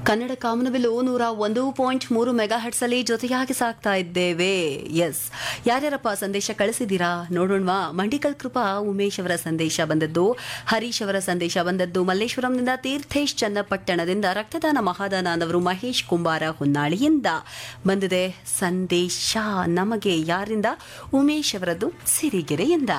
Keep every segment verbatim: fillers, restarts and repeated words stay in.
ಕನ್ನಡ ಕಾಮನಬಿಲ್ಲು ನೂರ ಒಂದು ಪಾಯಿಂಟ್ ಮೂರು ಮೆಗಾ ಹರ್ಟ್ಸ್ ಅಲ್ಲಿ ಜೊತೆಯಾಗಿ ಸಾಕ್ತಾ ಇದ್ದೇವೆ. ಎಸ್, ಯಾರ್ಯಾರಪ್ಪ ಸಂದೇಶ ಕಳಿಸಿದ್ದೀರಾ ನೋಡೋಣವಾ. ಮಂಡಿಕಲ್ ಕೃಪಾ ಉಮೇಶ್ ಅವರ ಸಂದೇಶ ಬಂದದ್ದು, ಹರೀಶ್ ಅವರ ಸಂದೇಶ ಬಂದದ್ದು, ಮಲ್ಲೇಶ್ವರಂನಿಂದ ತೀರ್ಥೇಶ್ ಚನ್ನಪಟ್ಟಣದಿಂದ, ರಕ್ತದಾನ ಮಹಾದಾನ ಅಂದವರು ಮಹೇಶ್ ಕುಂಬಾರ ಹೊನ್ನಾಳಿಯಿಂದ ಬಂದಿದೆ ಸಂದೇಶ. ನಮಗೆ ಯಾರಿಂದ? ಉಮೇಶ್ ಅವರದ್ದು ಸಿರಿಗೆರೆಯಿಂದ.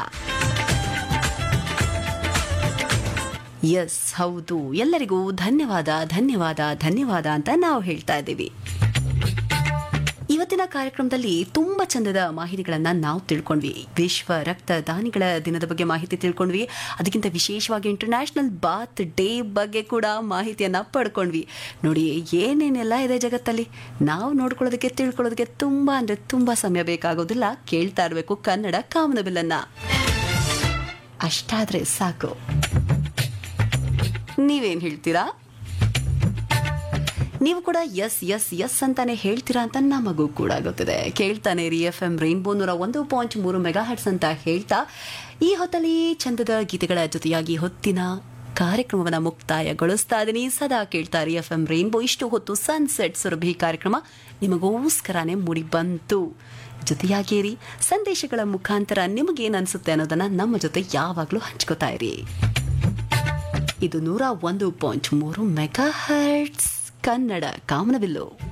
ಎಸ್, ಹೌದು, ಎಲ್ಲರಿಗೂ ಧನ್ಯವಾದ ಧನ್ಯವಾದ ಧನ್ಯವಾದ ಅಂತ ನಾವು ಹೇಳ್ತಾ ಇದ್ದೀವಿ. ಇವತ್ತಿನ ಕಾರ್ಯಕ್ರಮದಲ್ಲಿ ತುಂಬಾ ಚಂದದ ಮಾಹಿತಿಗಳನ್ನ ನಾವು ತಿಳ್ಕೊಂಡ್ವಿ. ವಿಶ್ವ ರಕ್ತದಾನಿಗಳ ದಿನದ ಬಗ್ಗೆ ಮಾಹಿತಿ ತಿಳ್ಕೊಂಡ್ವಿ. ಅದಕ್ಕಿಂತ ವಿಶೇಷವಾಗಿ ಇಂಟರ್ನ್ಯಾಷನಲ್ ಬಾತ್ ಡೇ ಬಗ್ಗೆ ಕೂಡ ಮಾಹಿತಿಯನ್ನ ಪಡ್ಕೊಂಡ್ವಿ. ನೋಡಿ, ಏನೇನೆಲ್ಲ ಇದೆ ಜಗತ್ತಲ್ಲಿ, ನಾವು ನೋಡ್ಕೊಳ್ಳೋದಕ್ಕೆ ತಿಳ್ಕೊಳ್ಳೋದಕ್ಕೆ ತುಂಬಾ ಅಂದ್ರೆ ತುಂಬಾ ಸಮಯ ಬೇಕಾಗೋದಿಲ್ಲ. ಕೇಳ್ತಾ ಇರಬೇಕು ಕನ್ನಡ ಕಾಮನಬಿಲ್ಲನ್ನ, ಅಷ್ಟಾದ್ರೆ ಸಾಕು. ನೀವೇನ್ ಹೇಳ್ತೀರಾ? ನೀವು ಕೂಡ ಎಸ್ ಎಸ್ ಎಸ್ ಅಂತಾನೆ ಹೇಳ್ತೀರಾ ಅಂತ ನಮಗೂ ಕೂಡ ಗೊತ್ತಿದೆ. ಕೇಳ್ತಾನೆ ರೀ ಎಫ್ ಎಂ ರೈನ್ಬೋ ನೂರ ಒಂದು ಪಾಯಿಂಟ್ ಮೂರು ಮೆಗಾ ಹರ್ಟ್ಸ್ ಅಂತ ಹೇಳ್ತಾ ಈ ಹೊತ್ತಲ್ಲಿ ಚಂದದ ಗೀತೆಗಳ ಜೊತೆಯಾಗಿ ಹೊತ್ತಿನ ಕಾರ್ಯಕ್ರಮವನ್ನು ಮುಕ್ತಾಯಗೊಳಿಸ್ತಾ ಇದೀನಿ. ಸದಾ ಕೇಳ್ತಾ ರೀ ಎಫ್ ಎಂ ರೈನ್ಬೋ. ಇಷ್ಟು ಹೊತ್ತು ಸನ್ಸೆಟ್ ಸುರಭಿ ಕಾರ್ಯಕ್ರಮ ನಿಮಗೋಸ್ಕರನೇ ಮೂಡಿ ಬಂತು. ಜೊತೆಯಾಗಿರಿ, ಸಂದೇಶಗಳ ಮುಖಾಂತರ ನಿಮಗೇನು ಅನ್ಸುತ್ತೆ ಅನ್ನೋದನ್ನ ನಮ್ಮ ಜೊತೆ ಯಾವಾಗಲೂ ಹಂಚ್ಕೋತಾ ಇರಿ. ಇದು ನೂರ ಒಂದು ಪಾಯಿಂಟ್ ಮೂರು ಮೆಗಾ ಹರ್ಟ್ಸ್ ಕನ್ನಡ ಕಾಮನಬಿಲ್ಲು.